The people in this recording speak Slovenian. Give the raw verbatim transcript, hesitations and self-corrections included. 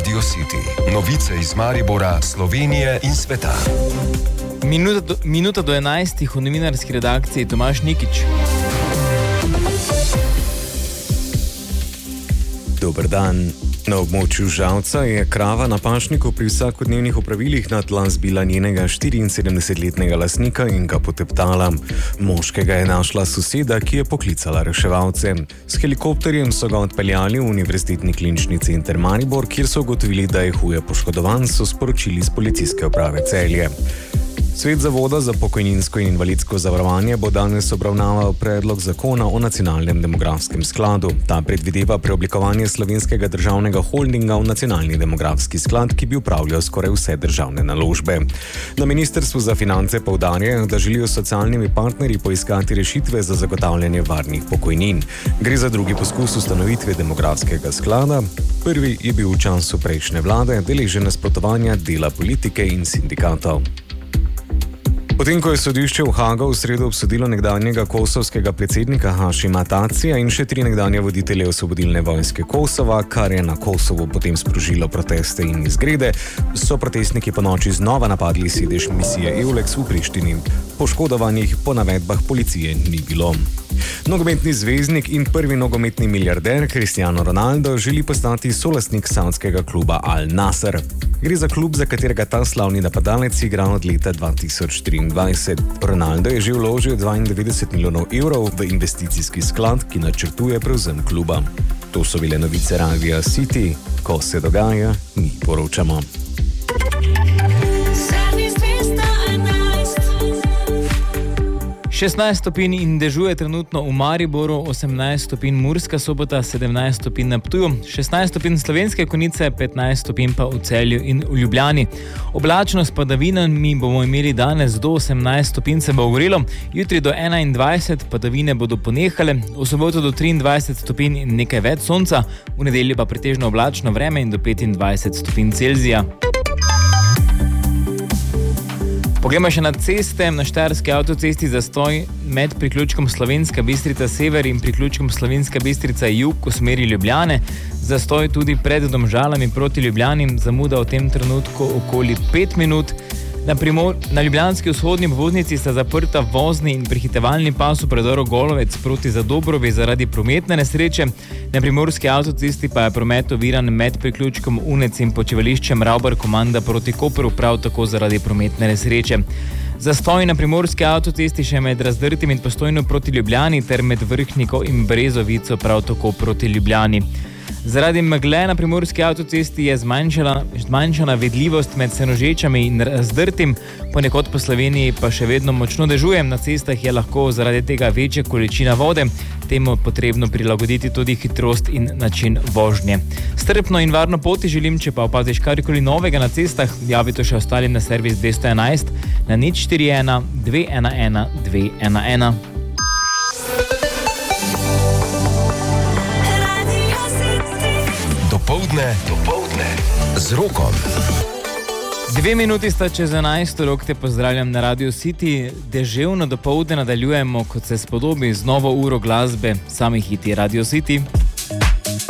Radio City. Novice iz Maribora, Slovenije in sveta. Minuta do, minuta do enajstih v novinarski redakciji Tomaž Nikič. Dober dan. Na območju Žalca je krava na pašniku pri vsakodnevnih opravilih na tla zbila njenega štiriinsedemdesetletnega lastnika in ga poteptala. Moškega je našla soseda, ki je poklicala reševalce. S helikopterjem so ga odpeljali v Univerzitetni klinični center Maribor, kjer so ugotovili, da je huje poškodovan, so sporočili z policijske uprave Celje. Svet Zavoda za pokojninsko in invalidsko zavarovanje bo danes obravnaval predlog zakona o nacionalnem demografskem skladu. Ta predvideva preoblikovanje Slovenskega državnega holdinga v nacionalni demografski sklad, ki bi upravljal skoraj vse državne naložbe. Na Ministrstvu za finance poudarjajo, da želijo s socialnimi partnerji poiskati rešitve za zagotavljanje varnih pokojnin. Gre za drugi poskus ustanovitve demografskega sklada. Prvi je bil v času prejšnje vlade deležen nasprotovanja dela politike in sindikatov. Potem, ko je sodišče v Haagu v sredo obsodilo nekdanjega kosovskega predsednika Hašima Tacija in še tri nekdanje voditelje osvobodilne vojske Kosova, kar je na Kosovu potem sprožilo proteste in izgrede, so protestniki po noči znova napadli sedež misije EULEX v Prištini. Poškodovanih po navedbah policije ni bilo. Nogometni zvezdnik in prvi nogometni milijarder Cristiano Ronaldo želi postati solastnik saudskega kluba Al Nassr. Gre za klub, za katerega ta slavni napadalec igra od leta dva tisoč triindvajset. Ronaldo je že vložil dvaindevetdeset milijonov evrov v investicijski sklad, ki načrtuje prevzem kluba. To so bile novice Radia City. Ko se dogaja, mi poročamo. šestnajst stopinj in dežuje trenutno v Mariboru, osemnajst stopinj Murska Sobota, sedemnajst stopinj na Ptuju, šestnajst stopinj Slovenske Konjice, petnajst stopinj pa v Celju in v Ljubljani. Oblačno s padavinami bomo imeli danes do osemnajst stopinj, se bo ogrelo, jutri do enaindvajset, padavine bodo ponehale, v soboto do triindvajset stopinj in nekaj več sonca, v nedeljo pa pretežno oblačno vreme in do petindvajset stopinj Celzija. Poglejmo še na ceste. Na štajerski avtocesti zastoj med priključkom Slovenska Bistrica Sever in priključkom Slovenska Bistrica Jug v smeri Ljubljane. Zastoj tudi pred Domžalami proti Ljubljani, zamuda v tem trenutku okoli pet minut. Na, primor, na ljubljanski vzhodni obvoznici sta zaprta vozni in prehitevalni pas v predoru Golovec proti Zadobrovi zaradi prometne nesreče. Na primorski avtocesti pa je promet oviran med priključkom Unec in počivališčem Ravbar Komanda proti Koperu, prav tako zaradi prometne nesreče. Zastoj na primorski avtocesti še med Razdrtim in Postojno proti Ljubljani ter med Vrhniko in Brezovico prav tako proti Ljubljani. Zaradi megle na primorski avtocesti je zmanjšala, zmanjšana vidljivost med Senožečami in Razdrtim, ponekod po Sloveniji pa še vedno močno dežuje, na cestah je lahko zaradi tega večja količina vode, temu potrebno prilagoditi tudi hitrost in način vožnje. Strpno in varno poti želim, če pa opaziš karkoli novega na cestah, javi to še ostalim na servis dvesto enajst na nič štiri ena dve ena ena dve ena ena. Dopoldne, dopoldne z Rokom. Dve minuti sta čez enajst, Rok te pozdravljam na Radio City. Deževno dopoldne nadaljujemo, kot se spodobi, z novo uro glasbe, sami hiti Radio City.